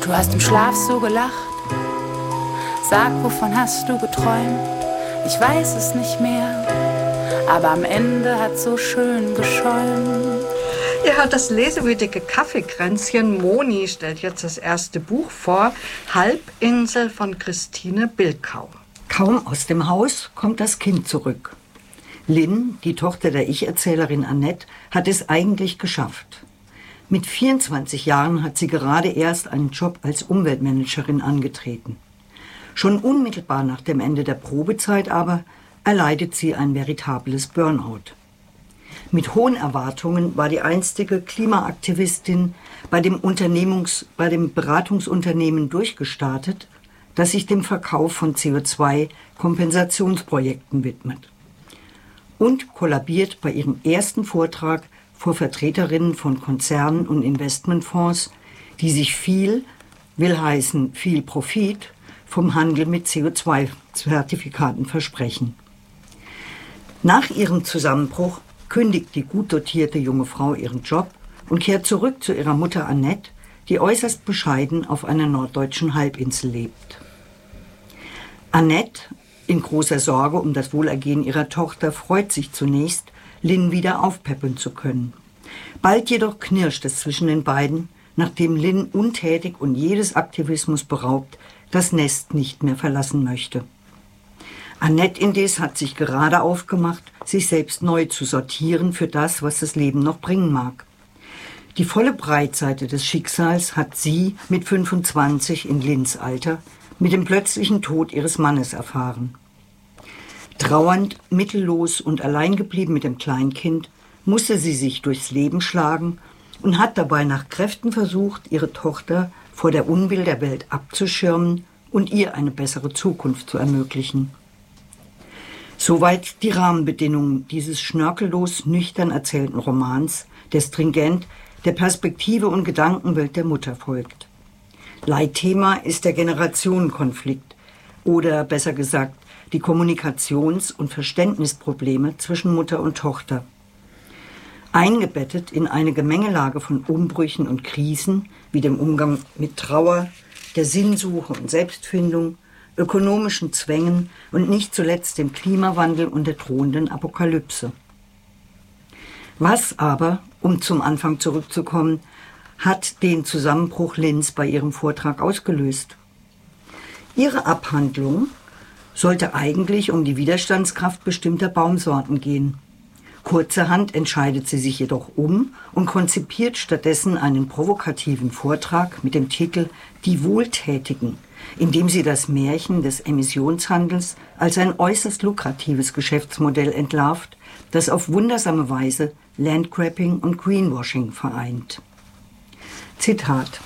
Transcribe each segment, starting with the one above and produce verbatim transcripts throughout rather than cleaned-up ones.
Du hast im Schlaf so gelacht. Sag, wovon hast du geträumt? Ich weiß es nicht mehr, aber am Ende hat so schön geschäumt. Ja, das lesewütige Kaffeekränzchen Moni stellt jetzt das erste Buch vor, Halbinsel von Christine Bilkau. Kaum aus dem Haus kommt das Kind zurück. Lynn, die Tochter der Ich-Erzählerin Annette, hat es eigentlich geschafft. Mit vierundzwanzig Jahren hat sie gerade erst einen Job als Umweltmanagerin angetreten. Schon unmittelbar nach dem Ende der Probezeit aber erleidet sie ein veritables Burnout. Mit hohen Erwartungen war die einstige Klimaaktivistin bei dem, Unternehmungs-, bei dem Beratungsunternehmen durchgestartet, das sich dem Verkauf von C O zwei Kompensationsprojekten widmet. Und kollabiert bei ihrem ersten Vortrag vor Vertreterinnen von Konzernen und Investmentfonds, die sich viel, will heißen viel Profit, vom Handel mit C O zwei Zertifikaten versprechen. Nach ihrem Zusammenbruch kündigt die gut dotierte junge Frau ihren Job und kehrt zurück zu ihrer Mutter Annette, die äußerst bescheiden auf einer norddeutschen Halbinsel lebt. Annette, in großer Sorge um das Wohlergehen ihrer Tochter, freut sich zunächst, Lynn wieder aufpäppeln zu können. Bald jedoch knirscht es zwischen den beiden, nachdem Lynn untätig und jedes Aktivismus beraubt das Nest nicht mehr verlassen möchte. Annette indes hat sich gerade aufgemacht, sich selbst neu zu sortieren für das, was das Leben noch bringen mag. Die volle Breitseite des Schicksals hat sie mit fünfundzwanzig in Lynns Alter mit dem plötzlichen Tod ihres Mannes erfahren. Trauernd, mittellos und allein geblieben mit dem Kleinkind, musste sie sich durchs Leben schlagen und hat dabei nach Kräften versucht, ihre Tochter vor der Unbill der Welt abzuschirmen und ihr eine bessere Zukunft zu ermöglichen. Soweit die Rahmenbedingungen dieses schnörkellos nüchtern erzählten Romans, der stringent der Perspektive und Gedankenwelt der Mutter folgt. Leitthema ist der Generationenkonflikt oder besser gesagt die Kommunikations- und Verständnisprobleme zwischen Mutter und Tochter. Eingebettet in eine Gemengelage von Umbrüchen und Krisen wie dem Umgang mit Trauer, der Sinnsuche und Selbstfindung, ökonomischen Zwängen und nicht zuletzt dem Klimawandel und der drohenden Apokalypse. Was aber, um zum Anfang zurückzukommen, hat den Zusammenbruch Lynns bei ihrem Vortrag ausgelöst? Ihre Abhandlung sollte eigentlich um die Widerstandskraft bestimmter Baumsorten gehen. Kurzerhand entscheidet sie sich jedoch um und konzipiert stattdessen einen provokativen Vortrag mit dem Titel »Die Wohltätigen«, in dem sie das Märchen des Emissionshandels als ein äußerst lukratives Geschäftsmodell entlarvt, das auf wundersame Weise Landgrabbing und Greenwashing vereint. Zitat: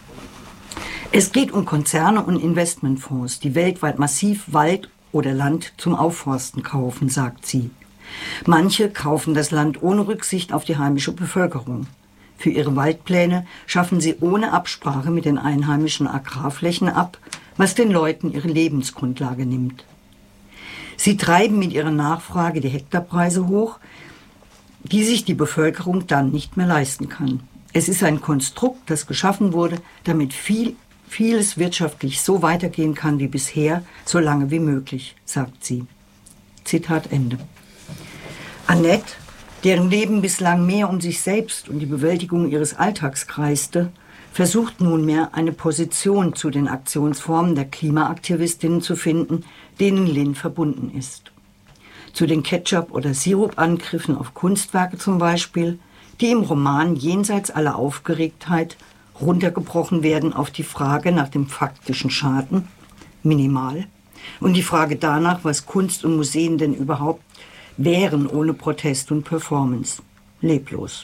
Es geht um Konzerne und Investmentfonds, die weltweit massiv Wald oder Land zum Aufforsten kaufen, sagt sie. Manche kaufen das Land ohne Rücksicht auf die heimische Bevölkerung. Für ihre Waldpläne schaffen sie ohne Absprache mit den einheimischen Agrarflächen ab, was den Leuten ihre Lebensgrundlage nimmt. Sie treiben mit ihrer Nachfrage die Hektarpreise hoch, die sich die Bevölkerung dann nicht mehr leisten kann. Es ist ein Konstrukt, das geschaffen wurde, damit viel, vieles wirtschaftlich so weitergehen kann wie bisher, so lange wie möglich, sagt sie. Zitat Ende. Annette, deren Leben bislang mehr um sich selbst und die Bewältigung ihres Alltags kreiste, versucht nunmehr eine Position zu den Aktionsformen der Klimaaktivistinnen zu finden, denen Lynn verbunden ist. Zu den Ketchup- oder Sirupangriffen auf Kunstwerke zum Beispiel, die im Roman jenseits aller Aufgeregtheit runtergebrochen werden auf die Frage nach dem faktischen Schaden, minimal, und die Frage danach, was Kunst und Museen denn überhaupt wären ohne Protest und Performance, leblos.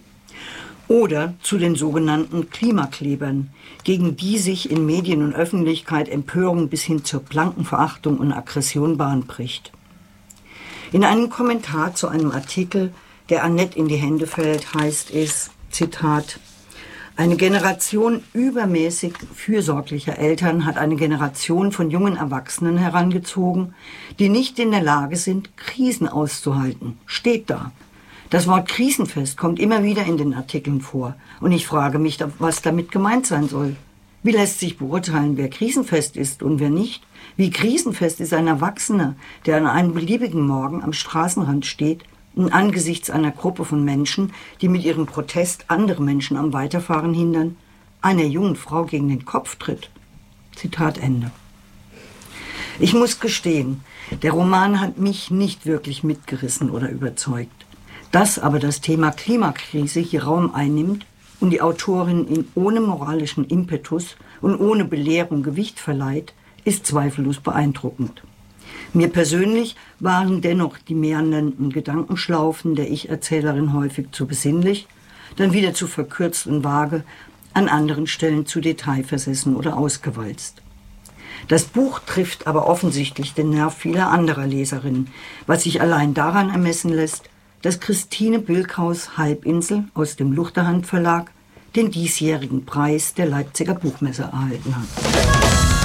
Oder zu den sogenannten Klimaklebern, gegen die sich in Medien und Öffentlichkeit Empörung bis hin zur blanken Verachtung und Aggression Bahn bricht. In einem Kommentar zu einem Artikel, der Annette in die Hände fällt, heißt es, Zitat: Eine Generation übermäßig fürsorglicher Eltern hat eine Generation von jungen Erwachsenen herangezogen, die nicht in der Lage sind, Krisen auszuhalten. Steht da. Das Wort krisenfest kommt immer wieder in den Artikeln vor. Und ich frage mich, was damit gemeint sein soll. Wie lässt sich beurteilen, wer krisenfest ist und wer nicht? Wie krisenfest ist ein Erwachsener, der an einem beliebigen Morgen am Straßenrand steht und angesichts einer Gruppe von Menschen, die mit ihrem Protest andere Menschen am Weiterfahren hindern, einer jungen Frau gegen den Kopf tritt? Zitat Ende. Ich muss gestehen, der Roman hat mich nicht wirklich mitgerissen oder überzeugt. Dass aber das Thema Klimakrise hier Raum einnimmt und die Autorin ihn ohne moralischen Impetus und ohne Belehrung Gewicht verleiht, ist zweifellos beeindruckend. Mir persönlich waren dennoch die meandernden Gedankenschlaufen der Ich-Erzählerin häufig zu besinnlich, dann wieder zu verkürzt und vage, an anderen Stellen zu detailversessen oder ausgewalzt. Das Buch trifft aber offensichtlich den Nerv vieler anderer Leserinnen, was sich allein daran ermessen lässt, dass Christine Bilkhaus Halbinsel aus dem Luchterhand Verlag den diesjährigen Preis der Leipziger Buchmesse erhalten hat.